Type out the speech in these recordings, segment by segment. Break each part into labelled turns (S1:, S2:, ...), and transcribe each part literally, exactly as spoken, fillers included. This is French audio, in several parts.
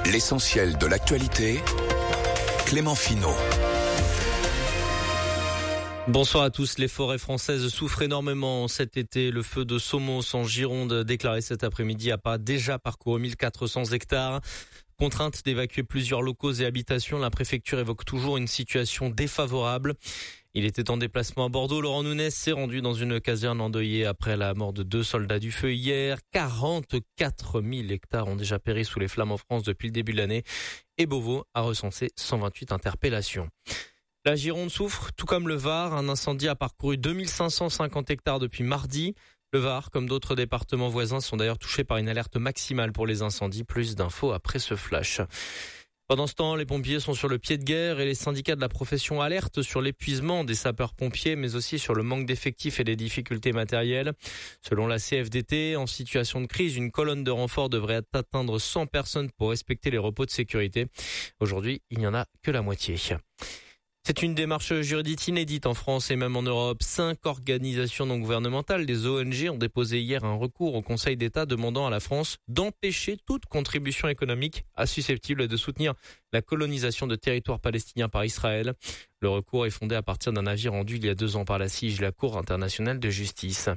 S1: L'essentiel de l'actualité, Clément Finot.
S2: Bonsoir à tous. Les forêts françaises souffrent énormément cet été. Le feu de Somos en Gironde, déclaré cet après-midi, a pas déjà parcouru mille quatre cents hectares. Contrainte d'évacuer plusieurs locaux et habitations, la préfecture évoque toujours une situation défavorable. Il était en déplacement à Bordeaux. Laurent Nunez s'est rendu dans une caserne endeuillée après la mort de deux soldats du feu hier. quarante-quatre mille hectares ont déjà péri sous les flammes en France depuis le début de l'année. Et Beauvau a recensé cent vingt-huit interpellations. La Gironde souffre, tout comme le Var. Un incendie a parcouru deux mille cinq cent cinquante hectares depuis mardi. Le Var, comme d'autres départements voisins, sont d'ailleurs touchés par une alerte maximale pour les incendies. Plus d'infos après ce flash. Pendant ce temps, les pompiers sont sur le pied de guerre et les syndicats de la profession alertent sur l'épuisement des sapeurs-pompiers, mais aussi sur le manque d'effectifs et des difficultés matérielles. Selon la C F D T, en situation de crise, une colonne de renfort devrait atteindre cent personnes pour respecter les repos de sécurité. Aujourd'hui, il n'y en a que la moitié. C'est une démarche juridique inédite en France et même en Europe. Cinq organisations non gouvernementales, des O N G, ont déposé hier un recours au Conseil d'État demandant à la France d'empêcher toute contribution économique susceptible de soutenir la colonisation de territoires palestiniens par Israël. Le recours est fondé à partir d'un avis rendu il y a deux ans par la C I J, la Cour internationale de justice.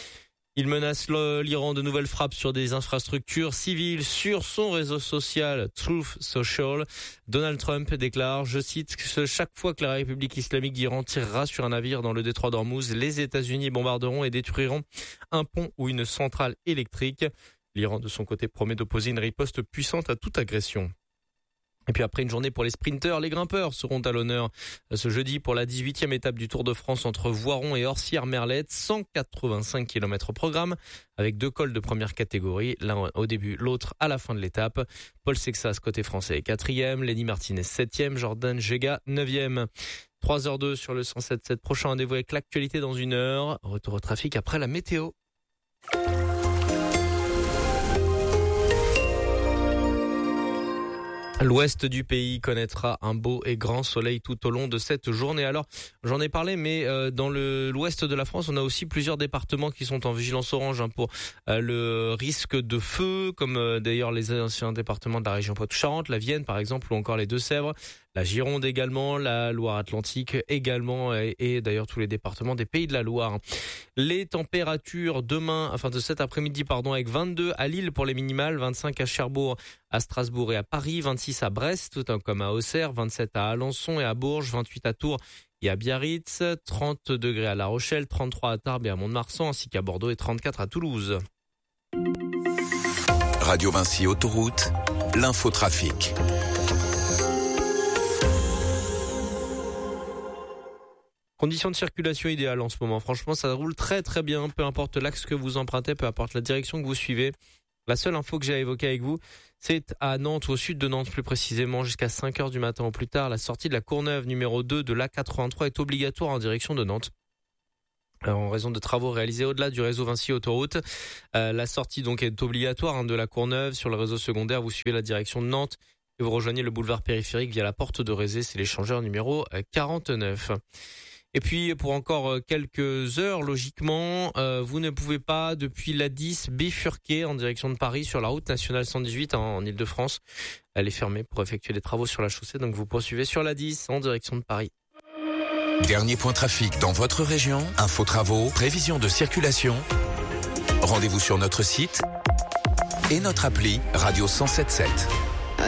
S2: Il menace l'Iran de nouvelles frappes sur des infrastructures civiles sur son réseau social Truth Social. Donald Trump déclare, je cite, que chaque fois que la République islamique d'Iran tirera sur un navire dans le détroit d'Ormuz, les États-Unis bombarderont et détruiront un pont ou une centrale électrique. L'Iran, de son côté, promet d'opposer une riposte puissante à toute agression. Et puis après une journée pour les sprinteurs, les grimpeurs seront à l'honneur ce jeudi pour la dix-huitième étape du Tour de France entre Voiron et Orsières-Merlette. cent quatre-vingt-cinq kilomètres au programme avec deux cols de première catégorie, l'un au début, l'autre à la fin de l'étape. Paul Sexas côté français est quatrième, Lenny Martinez septième, Jordan Gega neuvième. trois heures deux sur le cent sept virgule sept. Prochain rendez-vous avec l'actualité dans une heure. Retour au trafic après la météo. L'ouest du pays connaîtra un beau et grand soleil tout au long de cette journée. Alors, j'en ai parlé, mais euh, dans le l'ouest de la France, on a aussi plusieurs départements qui sont en vigilance orange hein, pour euh, le risque de feu, comme euh, d'ailleurs les anciens départements de la région Poitou-Charentes, la Vienne par exemple, ou encore les Deux-Sèvres, la Gironde également, la Loire-Atlantique également, et, et d'ailleurs tous les départements des Pays de la Loire. Les températures demain, enfin de cet après-midi, pardon, avec vingt-deux à Lille pour les minimales, vingt-cinq à Cherbourg, à Strasbourg et à Paris, vingt-six à Brest, tout comme à Auxerre, vingt-sept à Alençon et à Bourges, vingt-huit à Tours et à Biarritz, trente degrés à La Rochelle, trente-trois à Tarbes et à Mont-de-Marsan, ainsi qu'à Bordeaux et trente-quatre à Toulouse.
S1: Radio Vinci Autoroute, l'infotrafic.
S2: Conditions de circulation idéales en ce moment. Franchement, ça roule très très bien, peu importe l'axe que vous empruntez, peu importe la direction que vous suivez. La seule info que j'ai à évoquer avec vous, c'est à Nantes, au sud de Nantes plus précisément, jusqu'à cinq heures du matin au plus tard. La sortie de la Courneuve numéro deux de l'A quatre-vingt-trois est obligatoire en direction de Nantes. Alors, en raison de travaux réalisés au-delà du réseau Vinci Autoroute. Euh, la sortie donc est obligatoire hein, de la Courneuve. Sur le réseau secondaire, vous suivez la direction de Nantes et vous rejoignez le boulevard périphérique via la porte de Rézé. C'est l'échangeur numéro quarante-neuf. Et puis pour encore quelques heures, logiquement, euh, vous ne pouvez pas, depuis l'A dix, bifurquer en direction de Paris sur la route nationale cent dix-huit hein, en Ile-de-France. Elle est fermée pour effectuer des travaux sur la chaussée, donc vous poursuivez sur l'A dix en direction de Paris.
S1: Dernier point trafic dans votre région, info travaux, prévision de circulation. Rendez-vous sur notre site et notre appli Radio cent sept virgule sept.